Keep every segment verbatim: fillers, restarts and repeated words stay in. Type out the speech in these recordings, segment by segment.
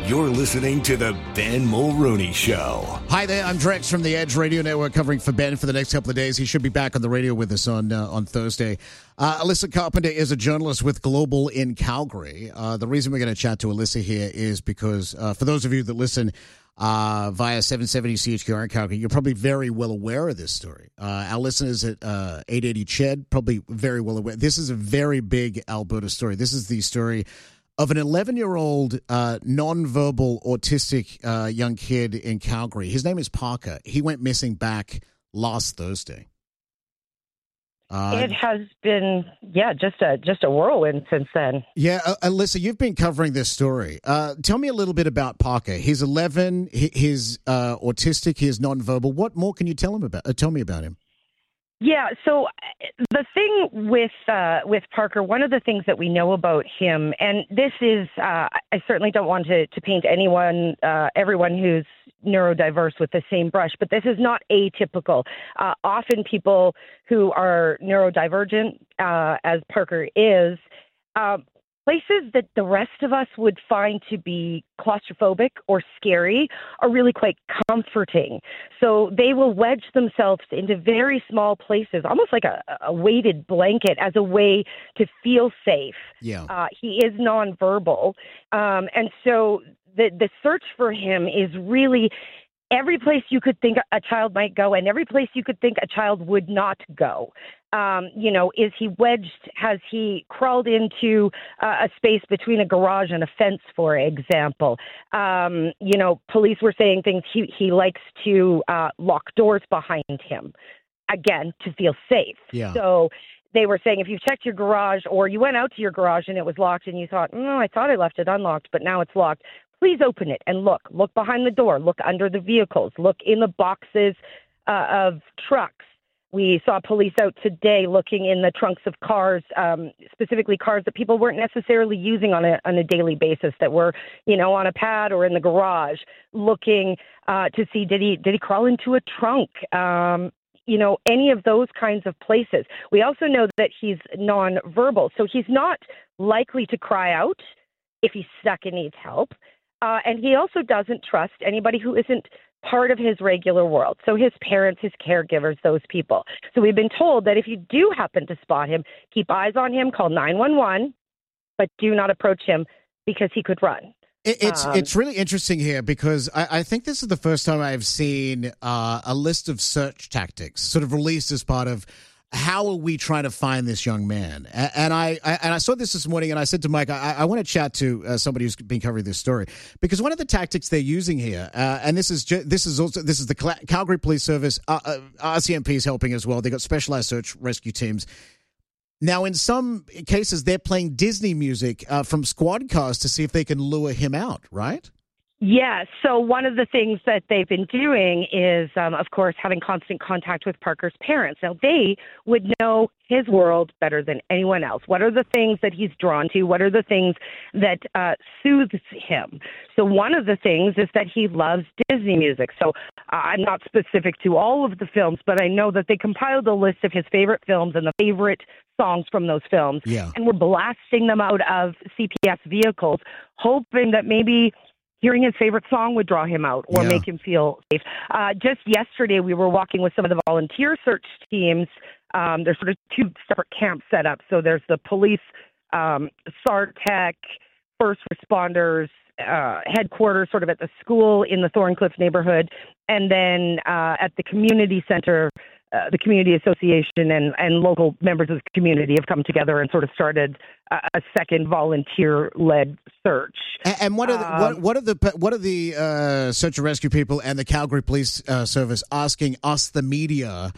You're listening to the Ben Mulrooney Show. Hi there, I'm Drex from the Edge Radio Network, covering for Ben for the next couple of days. He should be back on the radio with us on uh, on Thursday. Uh, Alyssa Carpenter is a journalist with Global in Calgary. Uh, the reason we're going to chat to Alyssa here is because, uh, for those of you that listen uh, via seven seventy C H Q R in Calgary, you're probably very well aware of this story. Uh, our listeners at uh, eight eighty C H E D, probably very well aware. This is a very big Alberta story. This is the story of an eleven-year-old uh, non-verbal autistic uh, young kid in Calgary. His name is Parker. He went missing back last Thursday. Uh, it has been, yeah, just a just a whirlwind since then. Yeah, uh, Alyssa, you've been covering this story. Uh, tell me a little bit about Parker. He's eleven. He, he's uh, autistic. He is non-verbal. What more can you tell him about? Uh, tell me about him. Yeah, so the thing with uh, with Parker, one of the things that we know about him, and this is, uh, I certainly don't want to, to paint anyone, uh, everyone who's neurodiverse with the same brush, but this is not atypical. Uh, often people who are neurodivergent, uh, as Parker is, uh, places that the rest of us would find to be claustrophobic or scary are really quite comforting. So they will wedge themselves into very small places, almost like a, a weighted blanket, as a way to feel safe. Yeah. Uh, he is nonverbal. Um, and so the, the search for him is really every place you could think a child might go and every place you could think a child would not go. Um, you know, is he wedged? Has he crawled into uh, a space between a garage and a fence, for example? Um, you know, police were saying things. He, he likes to uh, lock doors behind him, again, to feel safe. Yeah. So they were saying if you checked your garage or you went out to your garage and it was locked and you thought, no, I thought I left it unlocked, but now it's locked, please open it and look. Look behind the door. Look under the vehicles. Look in the boxes uh, of trucks. We saw police out today looking in the trunks of cars, um, specifically cars that people weren't necessarily using on a on a daily basis, that were, you know, on a pad or in the garage, looking uh, to see did he did he crawl into a trunk, um, you know, any of those kinds of places. We also know that he's nonverbal, so he's not likely to cry out if he's stuck and needs help, uh, and he also doesn't trust anybody who isn't part of his regular world. So his parents, his caregivers, those people. So we've been told that if you do happen to spot him, keep eyes on him, call nine one one, but do not approach him because he could run. It, it's um, it's really interesting here because I, I think this is the first time I've seen uh, a list of search tactics sort of released as part of how are we trying to find this young man? And, and I, I and I saw this this morning, and I said to Mike, I, I want to chat to uh, somebody who's been covering this story because one of the tactics they're using here, uh, and this is ju- this is also this is the Cal- Calgary Police Service, uh, uh, R C M P is helping as well. They got specialized search rescue teams. Now, in some cases, they're playing Disney music uh, from squad cars to see if they can lure him out. Right? Yeah, so one of the things that they've been doing is, um, of course, having constant contact with Parker's parents. Now, they would know his world better than anyone else. What are the things that he's drawn to? What are the things that uh, soothes him? So one of the things is that he loves Disney music. So uh, I'm not specific to all of the films, but I know that they compiled a list of his favorite films and the favorite songs from those films. Yeah. And we're blasting them out of C P S vehicles, hoping that maybe hearing his favorite song would draw him out or yeah. make him feel safe. Uh, just yesterday, we were walking with some of the volunteer search teams. Um, there's sort of two separate camps set up. So there's the police, um, SARTech, first responders, uh, headquarters sort of at the school in the Thorncliffe neighborhood, and then uh, at the community center, Uh, the community association and, and local members of the community have come together and sort of started a, a second volunteer-led search. And, and what are the, um, what, what are the what are the uh, search and rescue people and the Calgary Police uh, Service asking us, the media,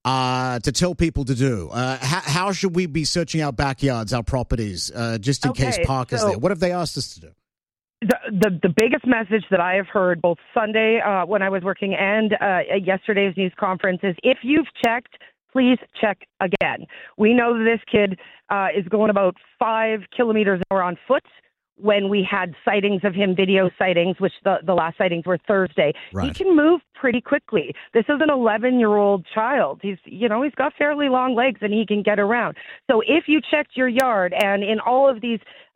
uh, to tell people to do? Uh, how, how should we be searching our backyards, our proproperties, uh, just in okay, case Parker's so, there? What have they asked us to do? The, the the biggest message that I have heard both Sunday uh, when I was working and uh, at yesterday's news conference is if you've checked, please check again. We know that this kid uh, is going about five kilometers an hour on foot. When we had sightings of him, video sightings, which the, the last sightings were Thursday, right. He can move pretty quickly. This is an eleven-year-old child. He's, you know, he's got fairly long legs and he can get around. So if you checked your yard and in all of these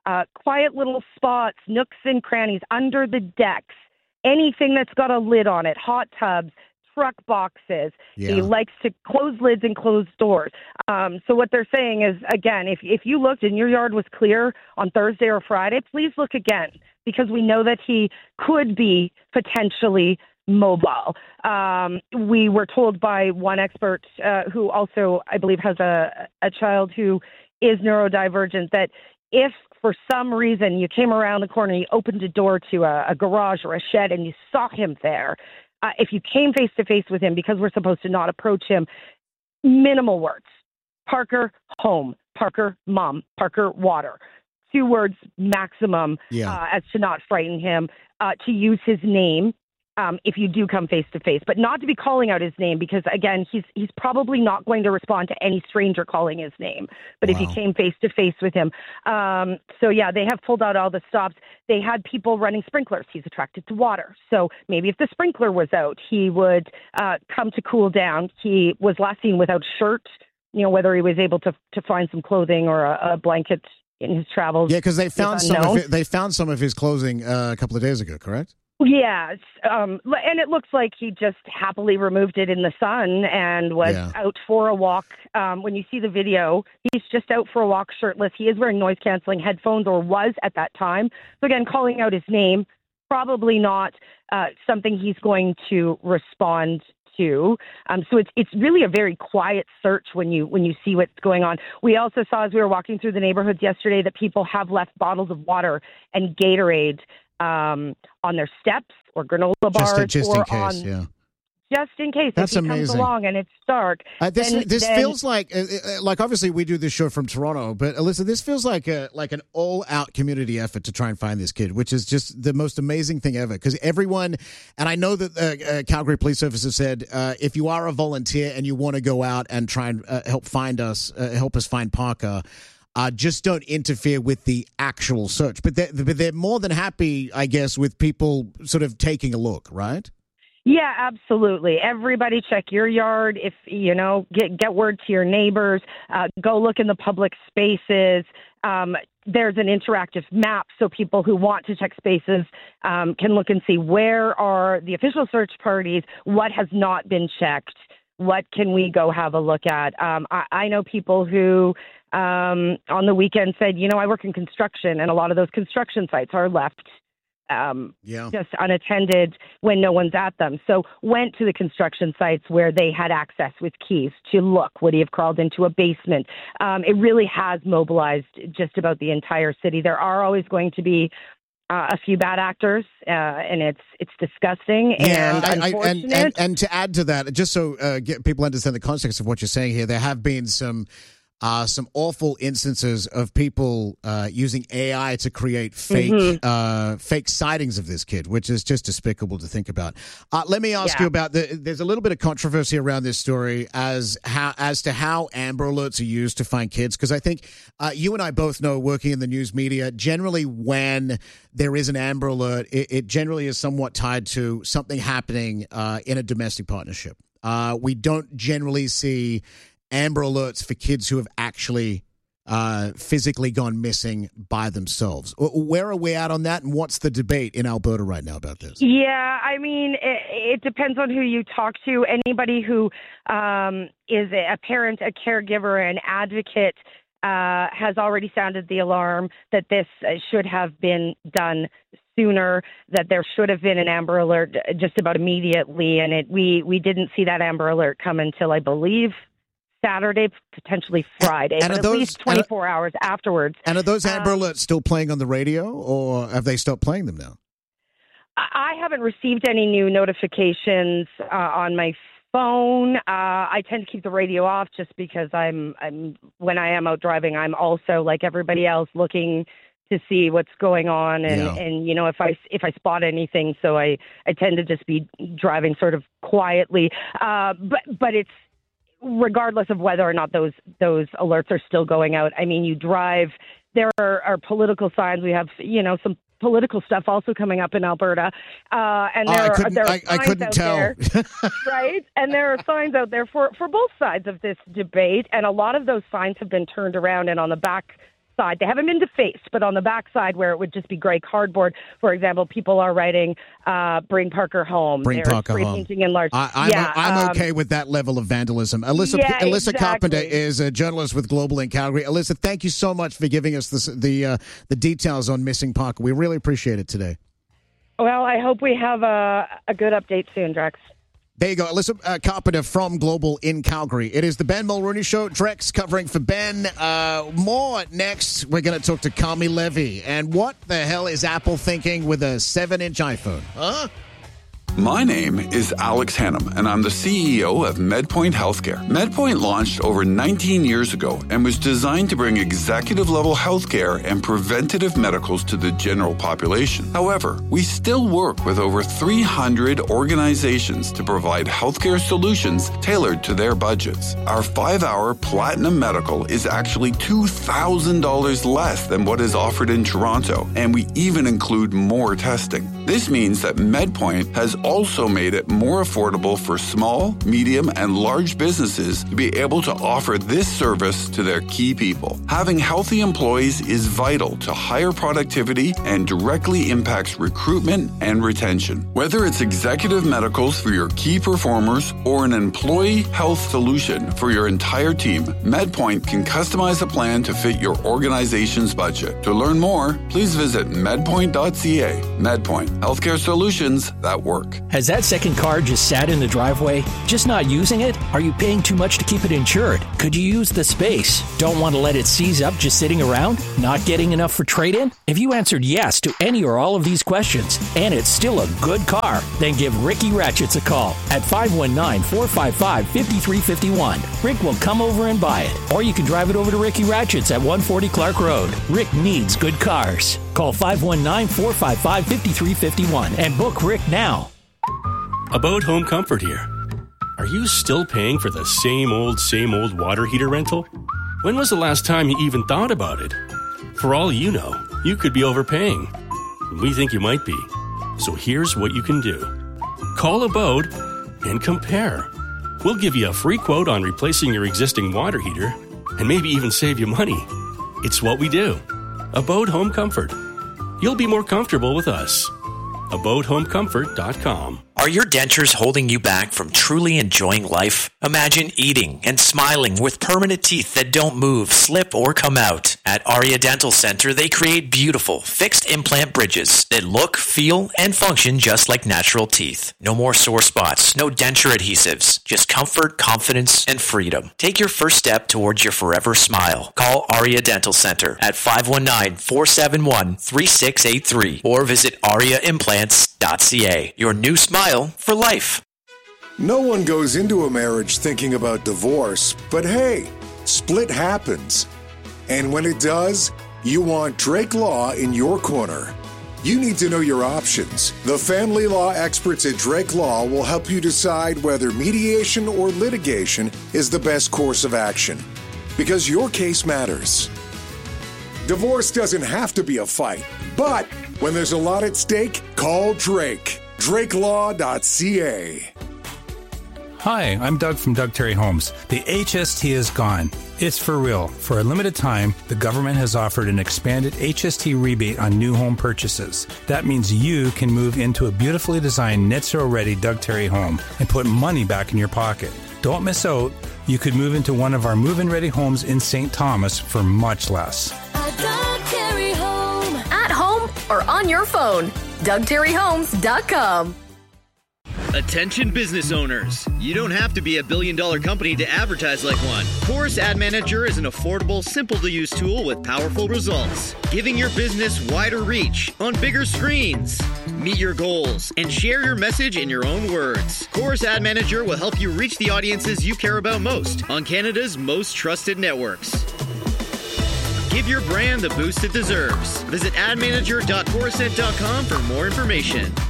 uh, quiet little spots, nooks and crannies under the decks, anything that's got a lid on it, hot tubs, truck boxes. Yeah. He likes to close lids and close doors. Um, so what they're saying is, again, if if you looked and your yard was clear on Thursday or Friday, please look again, because we know that he could be potentially mobile. Um, we were told by one expert uh, who also, I believe, has a, a child who is neurodivergent, that if for some reason you came around the corner, you opened a door to a, a garage or a shed and you saw him there, Uh, if you came face to face with him, because we're supposed to not approach him, minimal words. Parker, home. Parker, mom. Parker, water. Two words maximum Yeah. uh, as to not frighten him, uh, to use his name um, if you do come face to face, but not to be calling out his name, because, again, he's he's probably not going to respond to any stranger calling his name. But Wow. if you came face to face with him. Um, so, yeah, they have pulled out all the stops. They had people running sprinklers. He's attracted to water. So maybe if the sprinkler was out, he would uh, come to cool down. He was last seen without shirt, you know, whether he was able to, to find some clothing or a, a blanket in his travels. Yeah, because they found some of unknown. it, they found some of his clothing uh, a couple of days ago, correct? Yes, um, and it looks like he just happily removed it in the sun and was Yeah. out for a walk. Um, when you see the video, he's just out for a walk shirtless. He is wearing noise-canceling headphones, or was at that time. So again, calling out his name, probably not uh, something he's going to respond to. Um, so it's it's really a very quiet search when you when you see what's going on. We also saw, as we were walking through the neighborhoods yesterday, that people have left bottles of water and Gatorade um, on their steps or granola bars, Just, just or in case, on, yeah. just in case That's if he amazing. comes along and it's dark. Uh, this then- this then- feels like uh, uh, like obviously we do this show from Toronto, but Alyssa, this feels like a like an all out community effort to try and find this kid, which is just the most amazing thing ever. Because everyone, and I know that uh, uh, Calgary Police Service have said, uh, if you are a volunteer and you want to go out and try and uh, help find us, uh, help us find Parker. Uh, just don't interfere with the actual search. But they're, but they're more than happy, I guess, with people sort of taking a look, right? Yeah, absolutely. Everybody check your yard. If, you know, get get word to your neighbors. Uh, go look in the public spaces. Um, there's an interactive map, so people who want to check spaces um, can look and see where are the official search parties, what has not been checked, what can we go have a look at. Um, I, I know people who um, on the weekend said, you know, I work in construction, and a lot of those construction sites are left um, Yeah. just unattended when no one's at them. So went to the construction sites where they had access with keys to look. Would he have crawled into a basement? Um, it really has mobilized just about the entire city. There are always going to be uh, a few bad actors, uh, and it's it's disgusting Yeah, and I, I, unfortunate. and, and and to add to that, just so uh, get, people understand the context of what you're saying here, there have been some uh, some awful instances of people uh, using A I to create fake Mm-hmm. uh, fake sightings of this kid, which is just despicable to think about. Uh, let me ask Yeah. you about the. There's a little bit of controversy around this story as how as to how Amber Alerts are used to find kids, because I think uh, you and I both know, working in the news media, generally when there is an Amber Alert, it, it generally is somewhat tied to something happening uh, in a domestic partnership. Uh, we don't generally see Amber Alerts for kids who have actually uh, physically gone missing by themselves. Where are we at on that, and what's the debate in Alberta right now about this? Yeah, I mean, it, it depends on who you talk to. Anybody who um, is a parent, a caregiver, an advocate uh, has already sounded the alarm that this uh, should have been done sooner, that there should have been an Amber Alert just about immediately, and it we, we didn't see that Amber Alert come until, I believe, Saturday, potentially Friday, And but are at those- least twenty-four hours afterwards. And are those Amber Um, Alerts still playing on the radio, or have they stopped playing them now? I I haven't received any new notifications uh, on my phone. Uh, I tend to keep the radio off just because I'm, I'm when I am out driving, I'm also, like everybody else, looking to see what's going on, and, Yeah. and you know, if I if I spot anything, so I, I tend to just be driving sort of quietly. Uh, but but it's regardless of whether or not those those alerts are still going out. I mean, you drive. There are, are political signs. We have, you know, some political stuff also coming up in Alberta, uh, and there I are couldn't, there are I, I signs couldn't out tell. there, right? And there are signs out there for for both sides of this debate, and a lot of those signs have been turned around and on the back side. They haven't been defaced, but on the back side where it would just be gray cardboard, for example, people are writing, uh, bring Parker home. Bring They're Parker spray home. painting in large. I, I'm, yeah, I'm um, okay with that level of vandalism. Alyssa, Yeah, Alyssa exactly. Carpenter is a journalist with Global in Calgary. Alyssa, thank you so much for giving us this, the uh, the details on missing Parker. We really appreciate it today. Well, I hope we have a, a good update soon, Drex. There you go. Alyssa uh, Carpenter from Global in Calgary. It is the Ben Mulrooney Show. Drex covering for Ben. Uh, more next. We're going to talk to Carmi Levy. And what the hell is Apple thinking with a seven-inch iPhone? Huh? My name is Alex Hannum, and I'm the C E O of MedPoint Healthcare. MedPoint launched over nineteen years ago and was designed to bring executive-level healthcare and preventative medicals to the general population. However, we still work with over three hundred organizations to provide healthcare solutions tailored to their budgets. Our five-hour Platinum Medical is actually two thousand dollars less than what is offered in Toronto, and we even include more testing. This means that MedPoint has also made it more affordable for small, medium, and large businesses to be able to offer this service to their key people. Having healthy employees is vital to higher productivity and directly impacts recruitment and retention. Whether it's executive medicals for your key performers or an employee health solution for your entire team, MedPoint can customize a plan to fit your organization's budget. To learn more, please visit medpoint dot c a. MedPoint, healthcare solutions that work. Has that second car just sat in the driveway? Just not using it? Are you paying too much to keep it insured? Could you use the space? Don't want to let it seize up just sitting around? Not getting enough for trade-in? If you answered yes to any or all of these questions, and it's still a good car, then give Ricky Ratchets a call at five one nine, four five five, five three five one. Rick will come over and buy it. Or you can drive it over to Ricky Ratchets at one forty Clark Road. Rick needs good cars. Call five one nine, four five five, five three five one and book Rick now. About Home Comfort here. Are you still paying for the same old, same old water heater rental? When was the last time you even thought about it? For all you know, you could be overpaying. We think you might be. So here's what you can do. Call Abode and compare. We'll give you a free quote on replacing your existing water heater and maybe even save you money. It's what we do. Abode Home Comfort. You'll be more comfortable with us. abode home comfort dot com. Are your dentures holding you back from truly enjoying life? Imagine eating and smiling with permanent teeth that don't move, slip, or come out. At Aria Dental Center, they create beautiful, fixed implant bridges that look, feel, and function just like natural teeth. No more sore spots, no denture adhesives, just comfort, confidence, and freedom. Take your first step towards your forever smile. Call Aria Dental Center at five one nine, four seven one, three six eight three or visit aria implants dot c a. Your new smile for life. No one goes into a marriage thinking about divorce, but hey, split happens. And when it does, you want Drake Law in your corner. You need to know your options. The family law experts at Drake Law will help you decide whether mediation or litigation is the best course of action. Because your case matters. Divorce doesn't have to be a fight, but when there's a lot at stake, call Drake. drake law dot c a. Hi, I'm Doug from Doug Terry Homes. The H S T is gone. It's for real. For a limited time, the government has offered an expanded H S T rebate on new home purchases. That means you can move into a beautifully designed net zero ready Doug Terry home and put money back in your pocket. Don't miss out. You could move into one of our move-in ready homes in Saint Thomas for much less. A Doug Terry home. At home or on your phone. Doug Terry Homes dot com. Attention business owners. You don't have to be a billion dollar company to advertise like one. Chorus Ad Manager is an affordable, simple to use tool with powerful results, giving your business wider reach on bigger screens. Meet your goals and share your message in your own words. Chorus Ad Manager will help you reach the audiences you care about most on Canada's most trusted networks. Give your brand the boost it deserves. Visit ad manager dot corusent dot com for more information.